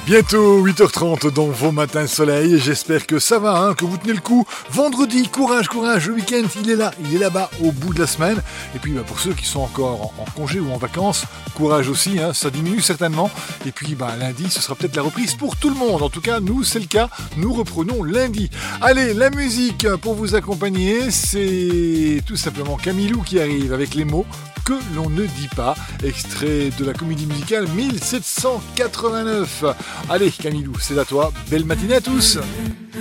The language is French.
Bientôt 8h30 dans vos matins soleil. J'espère que ça va, que vous tenez le coup. Vendredi, courage, le week-end, il est là, il est là-bas au bout de la semaine. Et puis pour ceux qui sont encore en congé ou en vacances, courage aussi, ça diminue certainement. Et puis lundi, ce sera peut-être la reprise pour tout le monde. En tout cas, nous, c'est le cas. Nous reprenons lundi. Allez, la musique pour vous accompagner, c'est tout simplement Camilou qui arrive avec les mots que l'on ne dit pas. Extrait de la comédie musicale 1789. Allez Camilou, c'est à toi. Belle matinée à tous.